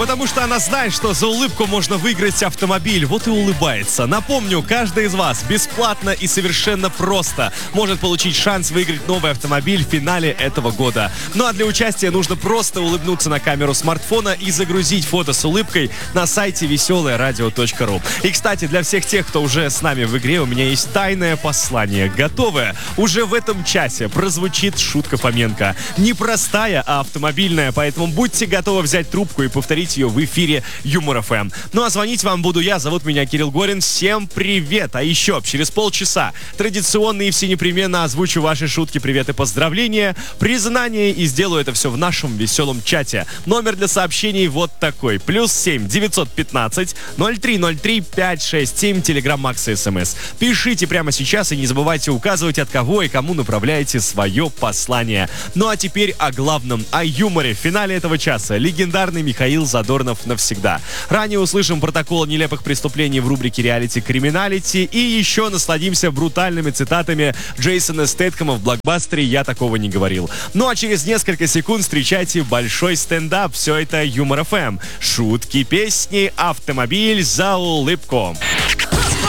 потому что она знает, что за улыбку можно выиграть автомобиль. Вот и улыбается. Напомню, каждый из вас бесплатно и совершенно просто может получить шанс выиграть новый автомобиль в финале этого года. Ну а для участия нужно просто улыбнуться на камеру смартфона и загрузить фото с улыбкой на сайте веселорадио.ру. И, кстати, для всех тех, кто уже с нами в игре, у меня есть тайное послание. Готовое? Уже в этом часе прозвучит шутка Фоменко. Не простая, а автомобильная, поэтому будьте готовы взять трубку и повторить ее в эфире Юмор ФМ. Ну а звонить вам буду я, зовут меня Кирилл Горин. Всем привет! А еще через полчаса традиционно и все непременно озвучу ваши шутки, привет и поздравления, признания, и сделаю это все в нашем веселом чате. Номер для сообщений вот такой: +7 915 0303 567, Телеграм, Макс и СМС. Пишите прямо сейчас и не забывайте указывать, от кого и кому направляете свое послание. Ну а теперь о главном, о юморе. В финале этого часа легендарный Михаил Задорнов навсегда. Ранее услышим протокол нелепых преступлений в рубрике «Реалити-криминалити» и еще насладимся брутальными цитатами Джейсона Стэтхэма в блокбастере «Я такого не говорил». Ну а через несколько секунд встречайте большой стендап. Все это Юмор ФМ. Шутки, песни, автомобиль за улыбку.